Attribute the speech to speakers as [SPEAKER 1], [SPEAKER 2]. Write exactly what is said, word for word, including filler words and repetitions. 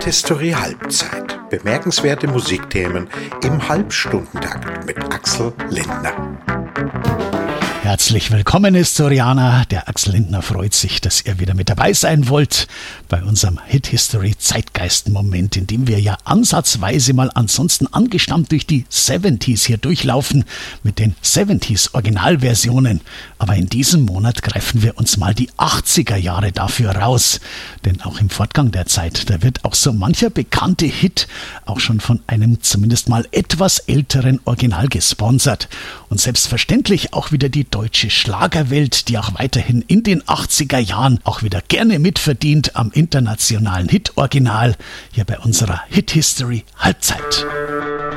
[SPEAKER 1] Hit History Halbzeit. Bemerkenswerte Musikthemen im Halbstundentakt mit Axel Lindner.
[SPEAKER 2] Herzlich willkommen, Historianer. Der Axel Lindner freut sich, dass ihr wieder mit dabei sein wollt bei unserem Hit History Zeitgeist-Moment, in dem wir ja ansatzweise mal ansonsten angestammt durch die siebziger hier durchlaufen mit den siebziger Originalversionen. Aber in diesem Monat greifen wir uns mal die achtziger Jahre dafür raus. Denn auch im Fortgang der Zeit, da wird auch so mancher bekannte Hit auch schon von einem zumindest mal etwas älteren Original gesponsert. Und selbstverständlich auch wieder die deutsche Schlagerwelt, die auch weiterhin in den achtziger Jahren auch wieder gerne mitverdient am internationalen Hit-Original hier bei unserer Hit History Halbzeit.